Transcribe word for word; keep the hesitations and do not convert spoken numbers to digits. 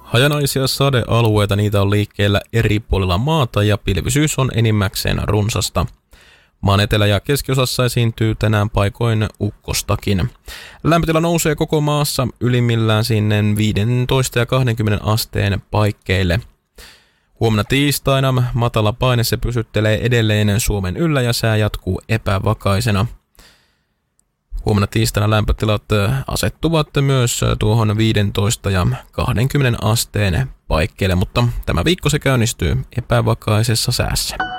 Hajanaisia sadealueita, niitä on liikkeellä eri puolilla maata ja pilvisyys on enimmäkseen runsasta. Maan etelä- ja keskiosassa esiintyy tänään paikoin ukkostakin. Lämpötila nousee koko maassa ylimmillään sinne viisitoista ja kaksikymmentä asteen paikkeille. Huomenna tiistaina matala paine se pysyttelee edelleen Suomen yllä ja sää jatkuu epävakaisena. Huomenna tiistaina lämpötilat asettuvat myös tuohon viisitoista ja kaksikymmentä asteen paikkeille, mutta tämä viikko se käynnistyy epävakaisessa säässä.